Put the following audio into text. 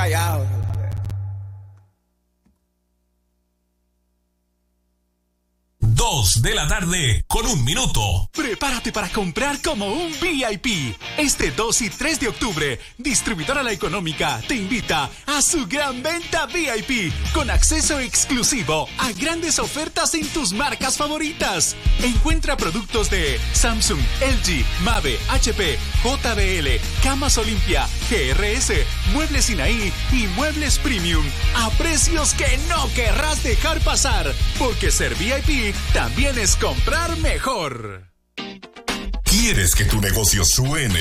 Callado. 2 de la tarde con 1 minuto. Prepárate para comprar como un VIP. Este 2 y 3 de octubre, Distribuidora La Económica te invita a su gran venta VIP con acceso exclusivo a grandes ofertas en tus marcas favoritas. Encuentra productos de Samsung, LG, Mave, HP, JBL, Camas Olimpia, GRS, Muebles Sinaí y Muebles Premium a precios que no querrás dejar pasar, porque ser VIP también es comprar mejor. ¿Quieres que tu negocio suene